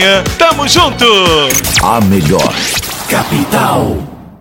Tamo junto! A melhor capital.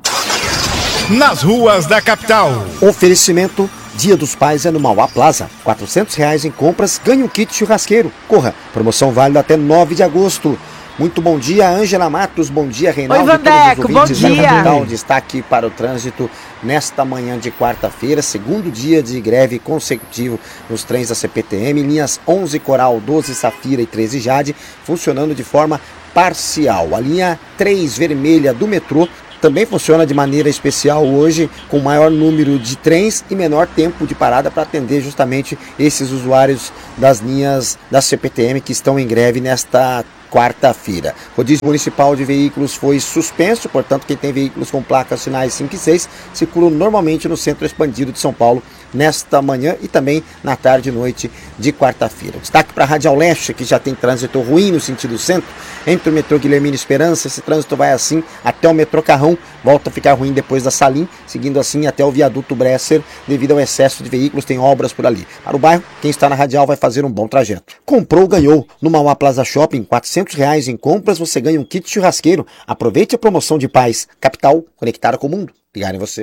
Nas ruas da capital. Oferecimento Dia dos Pais é no Mauá Plaza. R$400 em compras, ganha um kit churrasqueiro. Corra, promoção válida até 9 de agosto. Muito bom dia, Ângela Matos. Bom dia, Reinaldo. Oi, Vandeco, bom dia. Destaque para o trânsito nesta manhã de quarta-feira, segundo dia de greve consecutivo nos trens da CPTM, linhas 11 Coral, 12 Safira e 13 Jade, funcionando de forma parcial. A linha 3 vermelha do metrô também funciona de maneira especial hoje, com maior número de trens e menor tempo de parada para atender justamente esses usuários das linhas da CPTM que estão em greve nesta quarta-feira. O rodízio municipal de veículos foi suspenso, portanto, quem tem veículos com placas finais 5 e 6 circulam normalmente no centro expandido de São Paulo nesta manhã e também na tarde e noite de quarta-feira. Destaque para a Radial Leste, que já tem trânsito ruim no sentido centro, entre o metrô Guilhermina Esperança. Esse trânsito vai assim até o metrô Carrão, volta a ficar ruim depois da Salim, seguindo assim até o viaduto Bresser, devido ao excesso de veículos, tem obras por ali. Para o bairro, quem está na Radial vai fazer um bom trajeto. Comprou, ganhou. No Mauá Plaza Shopping, R$400 em compras, você ganha um kit churrasqueiro. Aproveite a promoção de paz. Capital, conectada com o mundo. Ligar em você.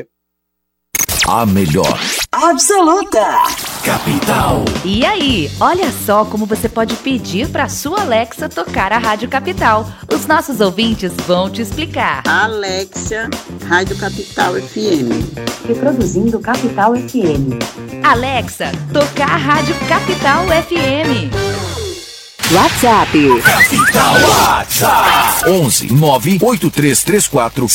A melhor absoluta capital. E aí, olha só como você pode pedir para sua Alexa tocar a Rádio Capital. Os nossos ouvintes vão te explicar. Alexa, Rádio Capital FM. Reproduzindo Capital FM. Alexa, tocar a Rádio Capital FM. WhatsApp. Capital WhatsApp 11 98334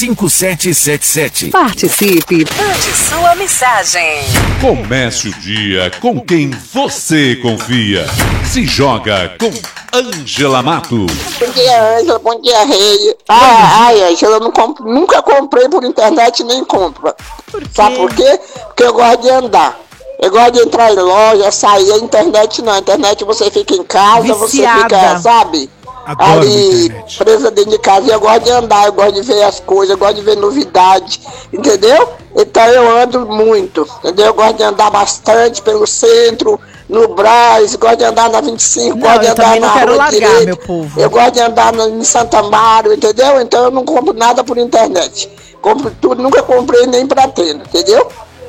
5777. Participe. Mande sua mensagem. Comece o dia com quem você confia. Se joga com Ângela Matos. Bom dia, Ângela. Bom dia, Rei. Ai, Ângela, eu nunca comprei por internet nem compro. Sabe por quê? Porque eu gosto de andar. Eu gosto de entrar em loja, sair. A internet não. A internet você fica em casa, viciada. Você fica, sabe? Adoro ali, presa dentro de casa. E eu gosto de andar, eu gosto de ver as coisas, eu gosto de ver novidade, entendeu? Então eu ando muito, entendeu? Eu gosto de andar bastante pelo centro, no Brás, gosto de andar na 25, não, gosto de andar na Rua largar, Direita, meu povo. eu gosto de andar em Santa Amaro, entendeu? Então eu não compro nada por internet. Compro tudo, nunca comprei nem pra tenda, entendeu?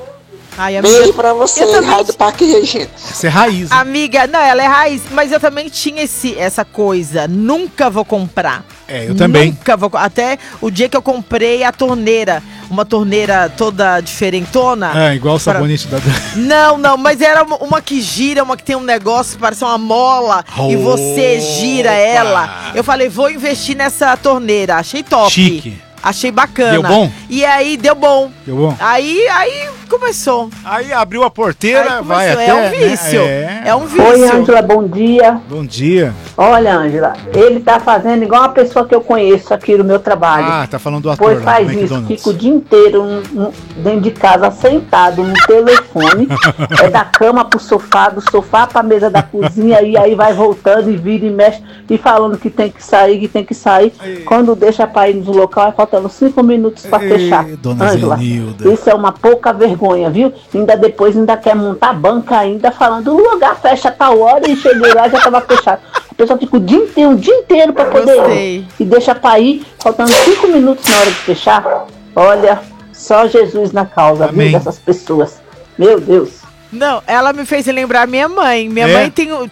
Ai, beijo pra você, Rádio Parque Regina. Você é raiz, né? Amiga, não, ela é raiz, mas eu também tinha essa coisa, nunca vou comprar. É, eu também. Nunca vou, até o dia que eu comprei a torneira, uma torneira toda diferentona. É, igual o sabonete da... Não, mas era uma que gira, uma que tem um negócio, parece uma mola, e você gira ela. Eu falei, vou investir nessa torneira, achei top. Chique. Achei bacana. Deu bom? E aí, deu bom. Deu bom? Aí começou. Aí abriu a porteira, vai até... É um vício. Né? É um vício. Oi, Ângela, bom dia. Bom dia. Olha, Ângela, ele tá fazendo igual uma pessoa que eu conheço aqui no meu trabalho. Ah, tá falando do ator. Pois faz isso, fica o dia inteiro dentro de casa, sentado no telefone. É da cama pro sofá, do sofá pra mesa da cozinha, e aí vai voltando e vira e mexe, e falando que tem que sair, Ei. Quando deixa pra ir no local, faltando 5 minutos pra fechar. Ângela, isso é uma pouca vergonha, viu? Ainda quer montar banca ainda, falando, o lugar fecha a tal hora, e cheguei lá e já tava fechado. A pessoa fica o dia inteiro pra poder ir. E deixa pra ir, faltando 5 minutos na hora de fechar. Olha, só Jesus na causa, viu, dessas pessoas. Meu Deus. Não, ela me fez lembrar minha mãe. Minha mãe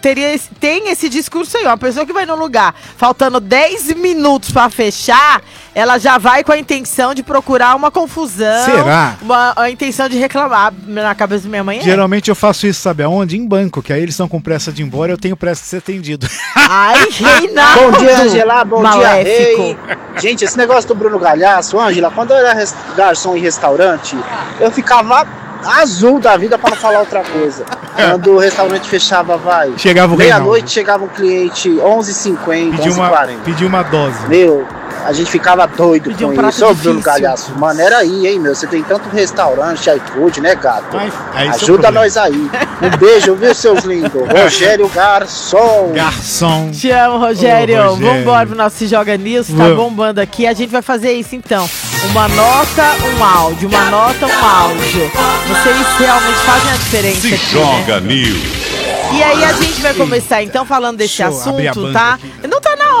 tem esse discurso aí, ó. Uma pessoa que vai no lugar, faltando 10 minutos pra fechar, ela já vai com a intenção de procurar uma confusão. Será? A intenção de reclamar. Na cabeça da minha mãe Geralmente eu faço isso, sabe aonde? Em banco, que aí eles estão com pressa de ir embora, eu tenho pressa de ser atendido. Ai, Reinaldo! Bom dia, Angela. Bom Maléfico. dia, Rei. Gente, esse negócio do Bruno Galhaço, Ângela, quando eu era garçom em restaurante, eu ficava azul da vida para não falar outra coisa. Quando o restaurante fechava, chegava o meia-noite, chegava um cliente 11h50, 11h40. Pediu uma dose. Meu, a gente ficava doido com isso. Ô, Bruno Galhaço, mano, era aí, hein, meu? Você tem tanto restaurante, iFood, né, gato? Ajuda nós aí. Um beijo, viu, seus lindos? Rogério Garçom. Te amo, Rogério. Vambora pro nosso Se Joga News, tá bombando aqui. A gente vai fazer isso, então. Uma nota, um áudio. Uma nota, um áudio. Vocês realmente fazem a diferença. Se aqui, Joga né? News. E aí a gente vai começar, então, falando desse assunto, tá? Aqui. Não tá na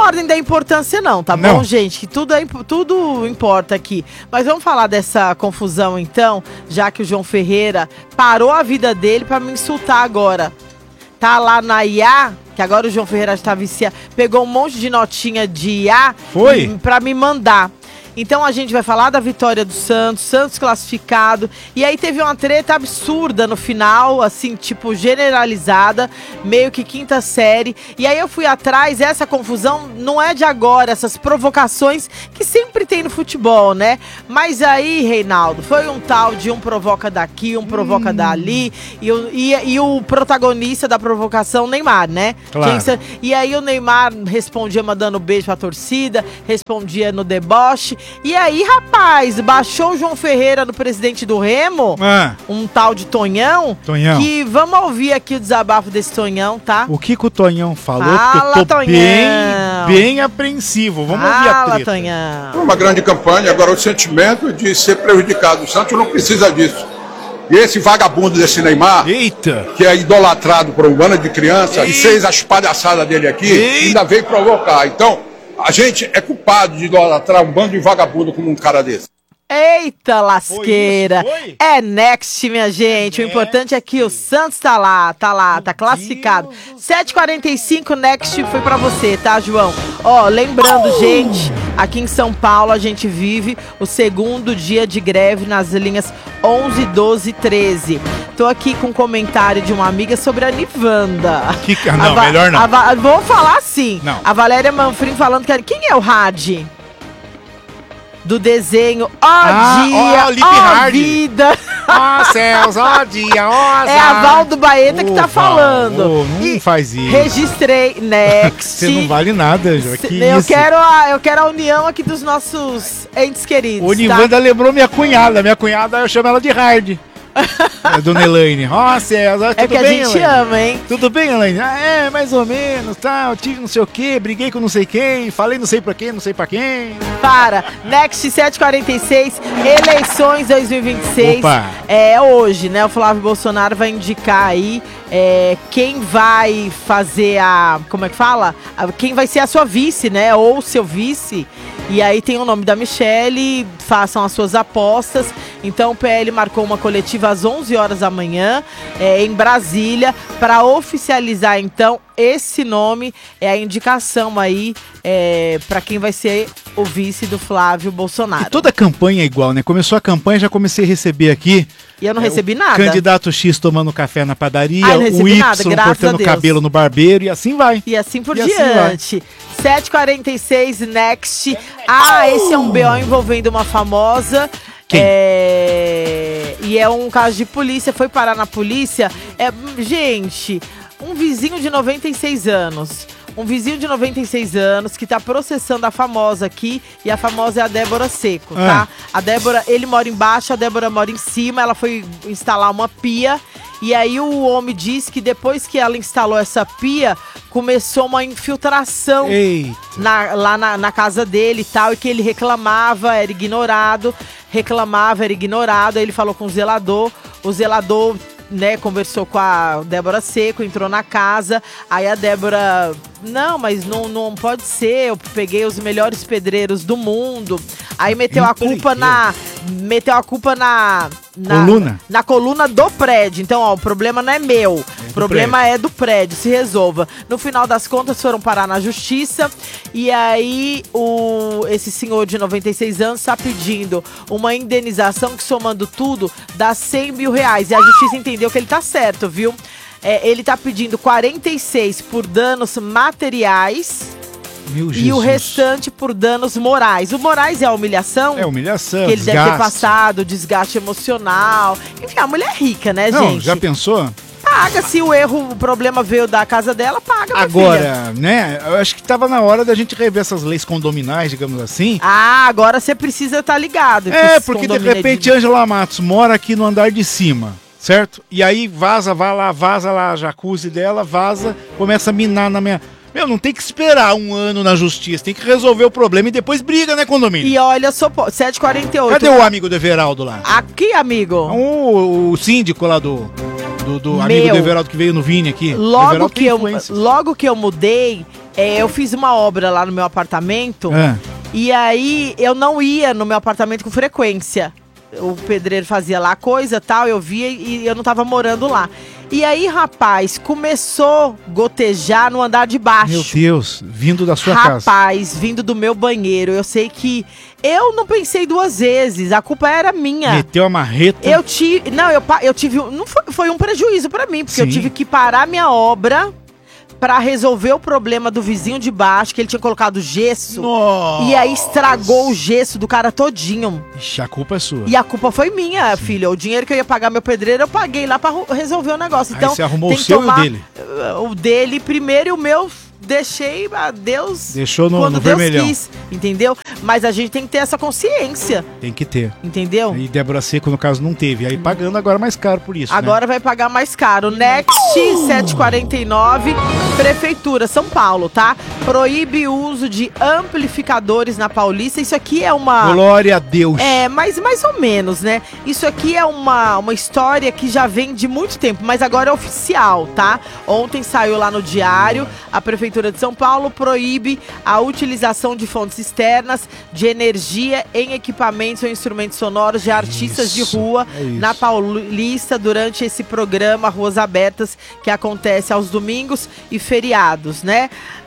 ordem da importância não, tá bom, gente? Que tudo importa aqui. Mas vamos falar dessa confusão, então, já que o João Ferreira parou a vida dele pra me insultar agora. Tá lá na IA, que agora o João Ferreira está viciado, pegou um monte de notinha de IA pra me mandar. Então a gente vai falar da vitória do Santos classificado. E aí teve uma treta absurda no final, assim, tipo, generalizada, meio que quinta série. E aí eu fui atrás, essa confusão não é de agora, essas provocações que sempre tem no futebol, né? Mas aí, Reinaldo, foi um tal de um provoca daqui, um provoca dali. E o protagonista da provocação, Neymar, né? Claro. E aí o Neymar respondia mandando beijo pra torcida, respondia no deboche. E aí, rapaz, baixou o João Ferreira no presidente do Remo, um tal de Tonhão. Que vamos ouvir aqui o desabafo desse Tonhão, tá? O que o Tonhão falou? Fala, eu tô bem apreensivo. Vamos ouvir a treta. Tonhão. Uma grande campanha, agora o sentimento de ser prejudicado. O Santos não precisa disso. E esse vagabundo desse Neymar, que é idolatrado por um bando de crianças, e fez as palhaçadas dele aqui, ainda veio provocar. Então, a gente é culpado de idolatrar um bando de vagabundo como um cara desse. Eita lasqueira. É next, minha gente. O importante é que o Santos tá lá, tá classificado. 7h45, next foi pra você, tá, João? Ó, lembrando, gente, aqui em São Paulo a gente vive o segundo dia de greve nas linhas 11, 12 e 13. Tô aqui com um comentário de uma amiga sobre a Nivanda. Não, melhor não. Vou falar assim. Não. A Valéria Manfrim falando que... Quem é o Had? Do desenho Ó Dia, Ó Vida. Ó céus, ó dia, ó azar. É a Val do Baeta que tá falando. Não faz isso. Registrei, next. Você não vale nada, Jô. Eu quero a união aqui dos nossos entes queridos. O Nivanda lembrou minha cunhada. Minha cunhada, eu chamo ela de Hard. Dona Elaine. Ó, César, tudo bem, a gente Elaine? ama, hein? Tudo bem, Elaine? Mais ou menos, tá? Eu tive não sei o quê, briguei com não sei quem, falei não sei pra quem, não sei pra quem. Para. Next 7h46, eleições 2026. Opa. É hoje, né? O Flávio Bolsonaro vai indicar aí quem vai fazer como é que fala? Quem vai ser a sua vice, né? Ou seu vice. E aí tem o nome da Michelle, façam as suas apostas. Então o PL marcou uma coletiva às 11 horas da manhã em Brasília para oficializar então esse nome, a indicação aí para quem vai ser o vice do Flávio Bolsonaro. E toda campanha é igual, né? Começou a campanha, já comecei a receber aqui. E eu não recebi nada. Candidato X tomando café na padaria, o Y cortando o cabelo no barbeiro e assim vai. E assim por diante. 7h46, next. Esse é um BO envolvendo uma famosa. Quem? E é um caso de polícia, foi parar na polícia. Gente, um vizinho de 96 anos. Um vizinho de 96 anos que tá processando a famosa aqui. E a famosa é a Débora Seco, tá? A Débora, ele mora embaixo, a Débora mora em cima. Ela foi instalar uma pia. E aí o homem disse que depois que ela instalou essa pia, começou uma infiltração lá na casa dele e tal. E que ele reclamava, era ignorado. Aí ele falou com o zelador. O zelador, né, conversou com a Débora Seco, entrou na casa. Aí a Débora... Não, mas não pode ser. Eu peguei os melhores pedreiros do mundo. Aí meteu a culpa na coluna do prédio. Então, ó, o problema não é meu. O problema é do prédio. Se resolva. No final das contas, foram parar na justiça. E aí, esse senhor de 96 anos está pedindo uma indenização que, somando tudo, dá 100 mil reais. E a justiça entendeu que ele tá certo, viu? Ele tá pedindo 46 por danos materiais e o restante por danos morais. O morais é a humilhação. É humilhação, que ele deve ter passado, desgaste emocional. Enfim, a mulher é rica, né, gente? Não, já pensou? Paga, se o problema veio da casa dela, paga, minha agora, filha. Né, eu acho que tava na hora da gente rever essas leis condominais, digamos assim. Agora você precisa estar ligado. Porque de repente Ângela Matos mora aqui no andar de cima. Certo? E aí vaza lá a jacuzzi dela, começa a minar na minha... não tem que esperar um ano na justiça, tem que resolver o problema e depois briga, né, condomínio? E olha só, 7h48. Cadê o amigo do Everaldo lá? Aqui, amigo. O síndico lá do amigo do Everaldo que veio no Vini aqui. Logo que eu mudei, Eu fiz uma obra lá no meu apartamento e aí eu não ia no meu apartamento com frequência. O pedreiro fazia lá coisa e tal, eu via e eu não tava morando lá. E aí, rapaz, começou a gotejar no andar de baixo. Meu Deus, vindo da sua casa. Rapaz, vindo do meu banheiro. Eu sei que eu não pensei duas vezes, a culpa era minha. Meteu a marreta. Eu tive, não foi um prejuízo pra mim, porque eu tive que parar minha obra pra resolver o problema do vizinho de baixo, que ele tinha colocado gesso. Nossa. E aí estragou o gesso do cara todinho. Ixi, a culpa é sua. E a culpa foi minha, filha. O dinheiro que eu ia pagar meu pedreiro, eu paguei lá pra resolver o negócio. Então, aí você arrumou tem o seu que tomar e o dele? O dele primeiro e o meu deixei a Deus. Deixou no Deus vermelhão. Quis, entendeu? Mas a gente tem que ter essa consciência. Tem que ter. Entendeu? E Débora Seco, no caso, não teve. Aí pagando agora mais caro por isso, agora vai pagar mais caro. Next 749, Prefeitura, São Paulo, tá? Proíbe o uso de amplificadores na Paulista. Isso aqui é uma... Glória a Deus. Mas mais ou menos, né? Isso aqui é uma história que já vem de muito tempo, mas agora é oficial, tá? Ontem saiu lá no Diário, a Prefeitura de São Paulo proíbe a utilização de fontes externas de energia em equipamentos ou instrumentos sonoros de artistas de rua na Paulista durante esse programa Ruas Abertas, que acontece aos domingos e feriados, né?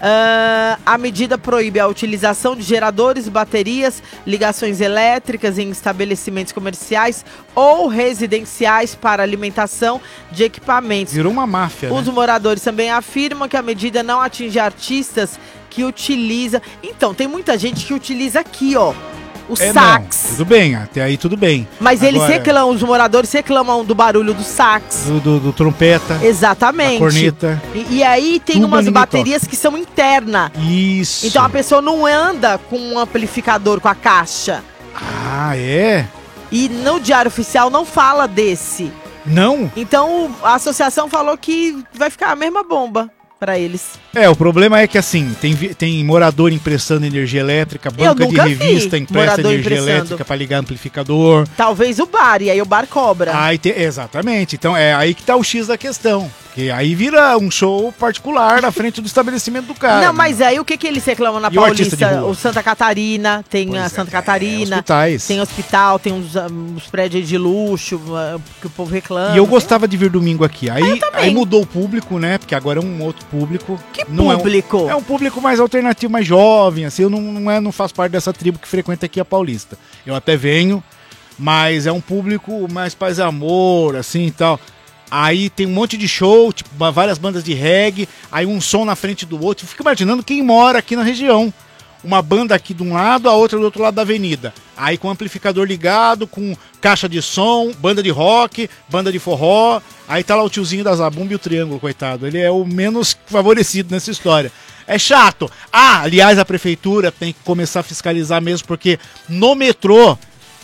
A medida proíbe a utilização de geradores, baterias, ligações elétricas em estabelecimentos comerciais ou residenciais para alimentação de equipamentos. Virou uma máfia, Os moradores também afirmam que a medida não atinge artistas que utiliza. Então, tem muita gente que utiliza aqui, ó, o sax. Não, tudo bem, até aí tudo bem. Mas agora, eles reclamam, os moradores reclamam do barulho do sax. Do trompeta. Exatamente. Da corneta. E aí tem umas baterias que são internas. Isso. Então a pessoa não anda com um amplificador, com a caixa. Ah, é? E no Diário Oficial não fala desse. Não? Então a associação falou que vai ficar a mesma bomba pra eles. O problema é que assim, tem morador emprestando energia elétrica, banca de revista empresta energia elétrica pra ligar amplificador. Talvez o bar, e aí o bar cobra. Exatamente, então é aí que tá o X da questão. Porque aí vira um show particular na frente do estabelecimento do cara. Não, mas aí o que eles reclamam na Paulista? O Santa Catarina, tem a Santa Catarina. Hospitais. Tem hospital, tem uns prédios de luxo que o povo reclama. E eu gostava de vir domingo aqui. Aí mudou o público, né? Porque agora é um outro público. Que público? É um público mais alternativo, mais jovem, assim. Eu não faço parte dessa tribo que frequenta aqui a Paulista. Eu até venho, mas é um público mais paz e amor, assim e tal. Aí tem um monte de show, tipo, várias bandas de reggae, aí um som na frente do outro. Eu fico imaginando quem mora aqui na região. Uma banda aqui de um lado, a outra do outro lado da avenida. Aí com amplificador ligado, com caixa de som, banda de rock, banda de forró. Aí tá lá o tiozinho da Zabumba e o Triângulo, coitado. Ele é o menos favorecido nessa história. É chato. Aliás, a prefeitura tem que começar a fiscalizar mesmo, porque no metrô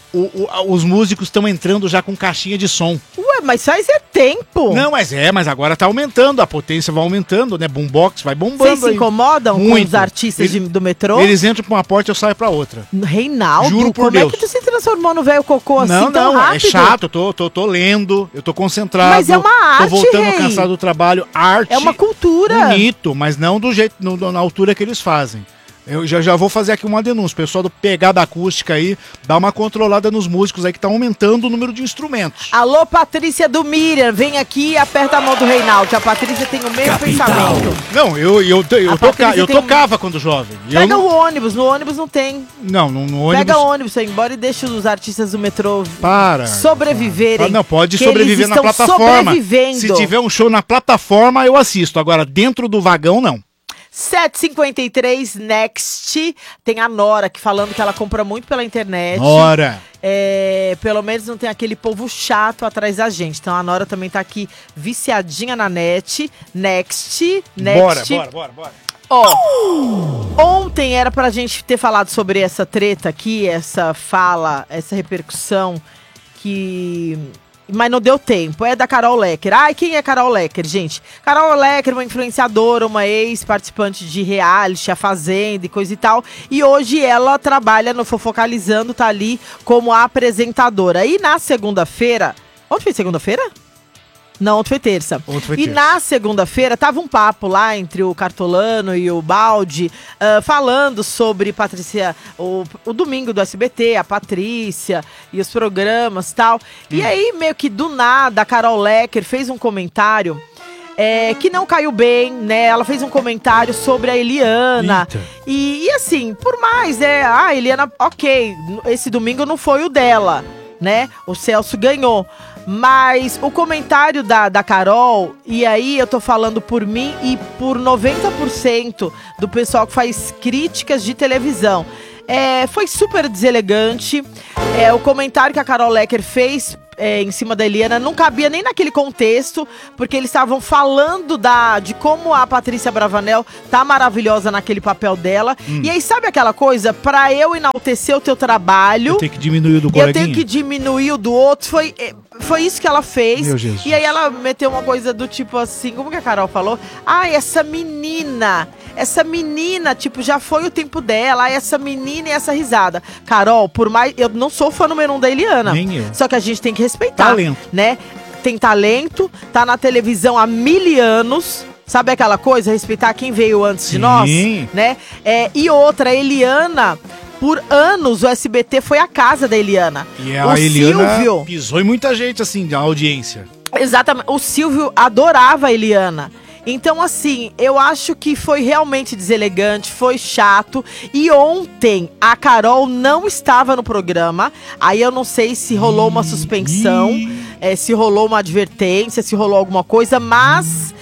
os músicos estão entrando já com caixinha de som. Ué, mas faz tempo. Não, mas agora tá aumentando, a potência vai aumentando, né? Boombox vai bombando. Vocês se incomodam com os artistas do metrô? Eles entram pra uma porta e eu saio pra outra. Reinaldo, juro por como Deus. é que tu se transformou no velho cocô assim tão rápido? É chato, eu tô lendo, eu tô concentrado. Mas é uma arte, tô voltando cansado do trabalho. Arte. É uma cultura. Bonito, mas não do jeito, na altura que eles fazem. Eu já vou fazer aqui uma denúncia. O pessoal do Pegada Acústica aí, dá uma controlada nos músicos aí que tá aumentando o número de instrumentos. Alô, Patrícia do Miriam, vem aqui e aperta a mão do Reinaldo, que a Patrícia tem o mesmo pensamento. Não, eu tocava quando jovem. Pega o ônibus, no ônibus não tem. Não, no ônibus... Pega o ônibus, vai embora e deixa os artistas do metrô sobreviverem. Não, pode sobreviver na plataforma. Se tiver um show na plataforma, eu assisto. Agora, dentro do vagão, não. 7h53, Next. Tem a Nora aqui falando que ela compra muito pela internet. Nora! Pelo menos não tem aquele povo chato atrás da gente. Então a Nora também tá aqui viciadinha na net. Next. Bora. Ontem era pra gente ter falado sobre essa treta aqui, essa fala, essa repercussão mas não deu tempo. É da Carol Lecker. Quem é Carol Lecker, gente? Carol Lecker, uma influenciadora, uma ex-participante de reality, A Fazenda e coisa e tal. E hoje ela trabalha no Fofocalizando, tá ali como apresentadora. E na segunda-feira... Ontem foi segunda-feira? Não, ontem foi terça. E na segunda-feira tava um papo lá entre o Cartolano e o Baldi, falando sobre Patrícia, o domingo do SBT, a Patrícia e os programas e tal. E aí, meio que do nada, a Carol Lecker fez um comentário que não caiu bem, né? Ela fez um comentário sobre a Eliana. E assim, por mais, a Eliana, ok, esse domingo não foi o dela, né? O Celso ganhou. Mas o comentário da Carol, e aí eu tô falando por mim e por 90% do pessoal que faz críticas de televisão, foi super deselegante. O comentário que a Carol Lecker fez em cima da Eliana não cabia nem naquele contexto, porque eles estavam falando de como a Patrícia Bravanel tá maravilhosa naquele papel dela. E aí, sabe aquela coisa? Pra eu enaltecer o teu trabalho, eu tenho que diminuir o do coleguinha. Eu tenho que diminuir o do outro. Foi isso que ela fez. Meu Jesus. E aí ela meteu uma coisa do tipo assim, como que a Carol falou? Essa menina, tipo, já foi o tempo dela. Essa menina e essa risada. Carol, por mais... Eu não sou fã número 1 da Eliana. Nem eu. Só que a gente tem que respeitar. Talento. Né? Tem talento, tá na televisão há 1000 anos. Sabe aquela coisa? Respeitar quem veio antes de nós, né? E outra, a Eliana... Por anos, o SBT foi a casa da Eliana. E a Eliana pisou em muita gente, assim, da audiência. Exatamente. O Silvio adorava a Eliana. Então, assim, eu acho que foi realmente deselegante, foi chato. E ontem, a Carol não estava no programa. Aí eu não sei se rolou uma suspensão, se rolou uma advertência, se rolou alguma coisa, mas...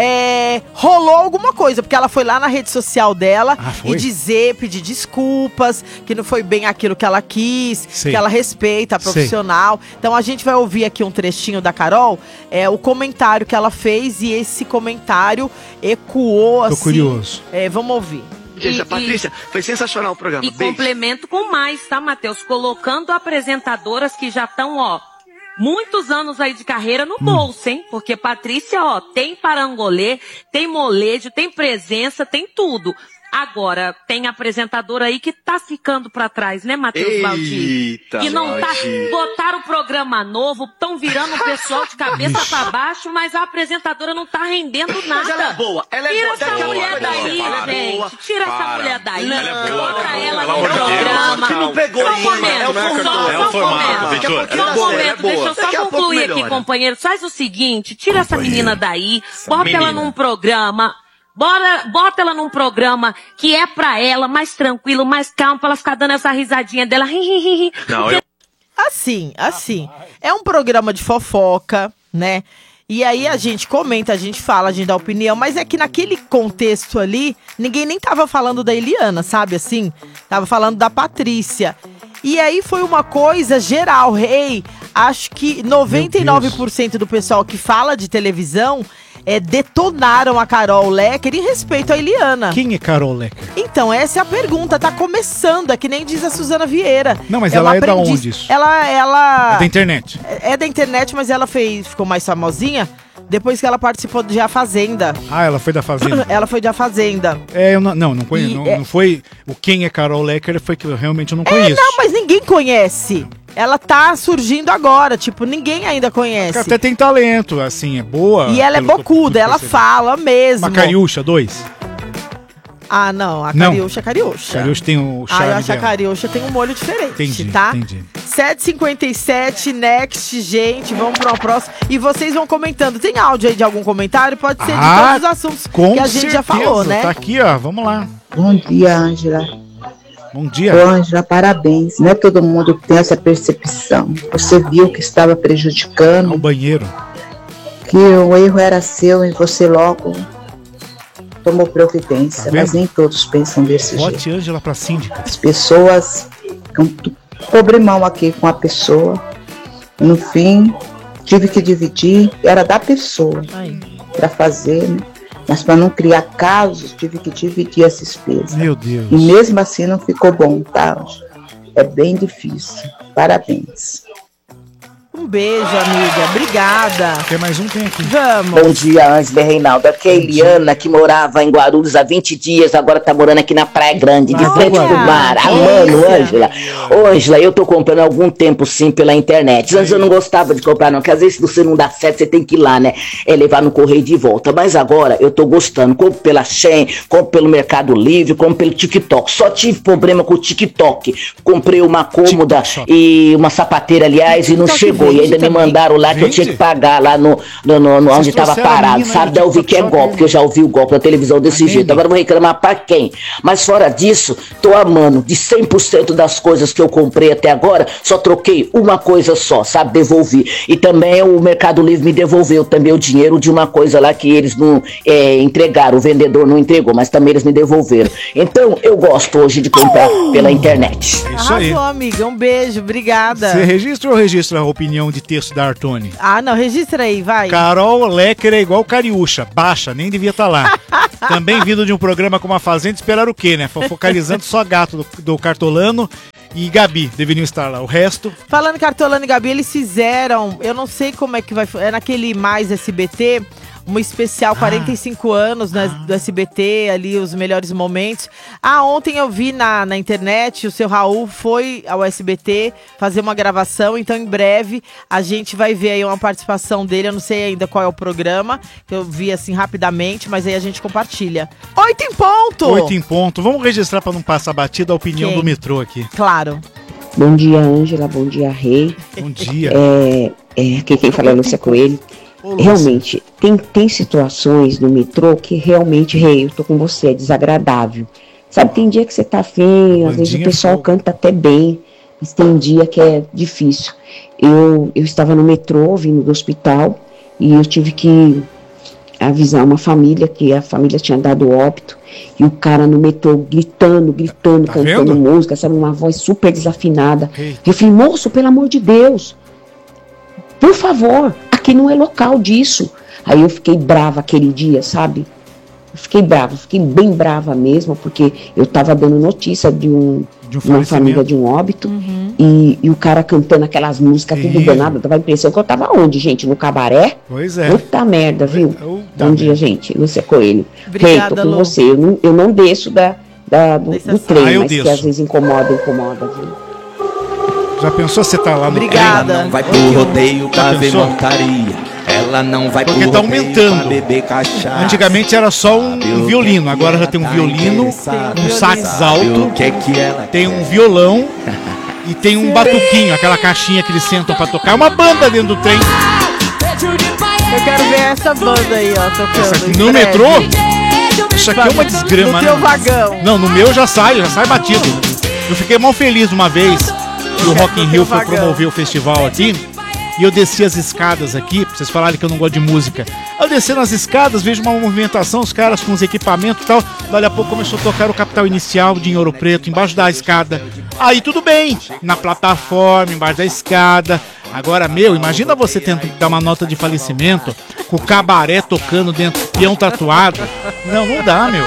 rolou alguma coisa, porque ela foi lá na rede social dela e pedir desculpas, que não foi bem aquilo que ela quis, que ela respeita a profissional. Então a gente vai ouvir aqui um trechinho da Carol, o comentário que ela fez, e esse comentário ecoou assim. Tô curioso. Vamos ouvir. Gente, Patrícia, foi sensacional o programa. E complemento com mais, tá, Matheus? Colocando apresentadoras que já estão, muitos anos aí de carreira no bolso, hein? Porque Patrícia, tem parangolê, tem molejo, tem presença, tem tudo. Agora, tem apresentador aí que tá ficando pra trás, né, Matheus Baldi? E não tá... Botaram o programa novo, estão virando o pessoal de cabeça pra baixo, mas a apresentadora não tá rendendo nada. Mas ela é boa. Tira essa mulher daí, gente. Tira essa mulher daí. Bota ela no programa. Que não pegou Só um momento, deixa eu só concluir aqui, companheiro. Faz o seguinte, tira essa menina daí, bota ela num programa... Bota ela num programa que é pra ela, mais tranquilo, mais calmo, pra ela ficar dando essa risadinha dela. Assim, é um programa de fofoca, né? E aí a gente comenta, a gente fala, a gente dá opinião, mas é que naquele contexto ali, ninguém nem tava falando da Eliana, sabe assim? Tava falando da Patrícia. E aí foi uma coisa geral, acho que 99% do pessoal que fala de televisão... detonaram a Carol Lecker em respeito à Eliana. Quem é Carol Lecker? Então, essa é a pergunta. Tá começando, é que nem diz a Suzana Vieira. Não, mas ela é da onde isso? Ela... É da internet. É da internet, mas ela ficou mais famosinha depois que ela participou de A Fazenda. Ela foi da Fazenda? Ela foi da Fazenda. Eu não conheço. Não foi o Quem é Carol Lecker, foi que eu realmente não conheço. Não, mas ninguém conhece. Ela tá surgindo agora, tipo, ninguém ainda conhece. Até tem talento, assim, é boa. E ela é bocuda, ela fala mesmo. Uma Cariúcha 2? Não, a Cariúcha é Cariúcha. Cariúcha tem o charme eu acho que a dela. Cariúcha tem um molho diferente, entendi, tá? Entendi. 7h57, next, gente, vamos para o próximo. E vocês vão comentando. Tem áudio aí de algum comentário? Pode ser de todos os assuntos que a gente já falou, né? Tá aqui, ó, vamos lá. Bom dia, Ângela. Bom dia. Ô, Ângela, parabéns. Não é todo mundo que tem essa percepção. Você viu que estava prejudicando. O banheiro. Que o erro era seu e você logo tomou providência. Tá, mas nem todos pensam desse jeito. Bote Ângela pra síndica. As pessoas ficam cobrimão aqui com a pessoa. No fim, tive que dividir. Era da pessoa para fazer, né? Mas para não criar casos, tive que dividir as despesas. Meu Deus. E mesmo assim não ficou bom, tá? É bem difícil. Parabéns. Um beijo, amiga. Obrigada. Tem mais um? Tem aqui. Vamos. Bom dia, Ângela e Reinaldo. Aqui é a Eliana, que morava em Guarulhos há 20 dias, agora tá morando aqui na Praia Grande, de frente pro mar. Amando, Ângela. Ô, Ângela, eu tô comprando há algum tempo, sim, pela internet. Antes eu não gostava de comprar, não, porque às vezes se você não dá certo, você tem que ir lá, né? Levar no correio de volta. Mas agora eu tô gostando. Compro pela Shein, compro pelo Mercado Livre, compro pelo TikTok. Só tive problema com o TikTok. Comprei uma cômoda e uma sapateira, aliás, e não chegou. E ainda me mandaram lá que eu tinha que pagar lá no onde tava parado, sabe? Daí eu vi que é golpe, porque eu já ouvi o golpe na televisão desse jeito. Agora eu vou reclamar pra quem? Mas fora disso, tô amando. De 100% das coisas que eu comprei até agora, só troquei uma coisa só, sabe? Devolvi. E também o Mercado Livre me devolveu também o dinheiro de uma coisa lá que eles não entregaram. O vendedor não entregou, mas também eles me devolveram. Então, eu gosto hoje de comprar pela internet. Arrasou, amiga. Um beijo. Obrigada. Você registra ou registra a opinião de texto da Artone? Ah, não. Registra aí, vai. Carol Lecker é igual Cariúcha. Baixa, nem devia estar lá. Também vindo de um programa como a Fazenda, esperar o quê, né? Focalizando só gato do Cartolano e Gabi deveriam estar lá. O resto... Falando em Cartolano e Gabi, eles fizeram... Eu não sei como é que vai... É naquele Mais SBT... Um especial 45 anos do SBT, ali os melhores momentos. Ontem eu vi na internet, o seu Raul foi ao SBT fazer uma gravação, então em breve a gente vai ver aí uma participação dele. Eu não sei ainda qual é o programa, que eu vi assim rapidamente, mas aí a gente compartilha. 8 em ponto! 8 em ponto. Vamos registrar para não passar batida a opinião do metrô aqui. Claro. Bom dia, Ângela. Bom dia, Rei. Bom dia. Aqui quem fala é Lúcia Coelho. Realmente, tem situações no metrô que realmente, Rei, eu tô com você, é desagradável. Sabe, tem dia que você tá feio, às vezes o pessoal canta até bem, mas tem dia que é difícil. Eu estava no metrô, vindo do hospital, e eu tive que avisar uma família, que a família tinha dado óbito, e o cara no metrô gritando, cantando música, sabe, uma voz super desafinada. Eu falei, moço, pelo amor de Deus, por favor, aqui não é local disso. Aí eu fiquei brava aquele dia, sabe? Fiquei bem brava mesmo, porque eu tava dando notícia de uma família de um óbito, e o cara cantando aquelas músicas tudo danado, dava a impressão que eu tava onde, gente? No cabaré? Pois é. Puta merda, viu? Bom dia, gente. Lúcia Coelho. Obrigada, tô com você. Eu não desço do trem, mas que às vezes incomoda, viu? Já pensou você tá lá no Obrigada. Ela não vai pro rodeio pra ver montaria. Ela não vai porque pro tá rodeio aumentando. pra beber cachaça. Antigamente era só um violino, agora já tem um violino, um sax alto, tem um violão e tem um batuquinho, aquela caixinha que eles sentam pra tocar. É uma banda dentro do trem. Eu quero ver essa banda aí, ó, tocando. Essa aqui no metrô? Isso aqui é uma desgrama, no teu vagão. Não, no meu já sai batido. Eu fiquei mal feliz uma vez que o Rock in Rio foi promover o festival aqui, e eu desci as escadas aqui, pra vocês falarem que eu não gosto de música. Eu desci nas escadas, vejo uma movimentação, os caras com os equipamentos e tal, dali a pouco começou a tocar o Capital Inicial de Ouro Preto, embaixo da escada. Aí tudo bem, na plataforma, embaixo da escada. Agora, imagina você tendo que dar uma nota de falecimento, com o cabaré tocando dentro, peão tatuado. Não dá, meu.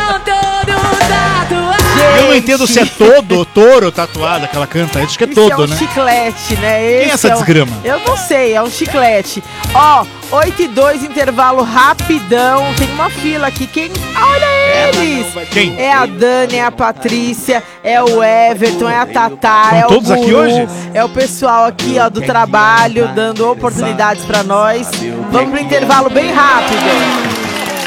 Eu não entendo se é touro tatuado que ela canta. Acho que é todo, né? É um chiclete, né? Quem é essa desgrama? Eu não sei, é um chiclete. Ó, 8:02, intervalo rapidão. Tem uma fila aqui. Olha eles! Quem? É a Dani, é a Patrícia, é o Everton, é a Tatá, São é o todos Guru, aqui hoje? é o pessoal aqui, ó, do trabalho, dando oportunidades pra nós. Vamos pro intervalo bem rápido.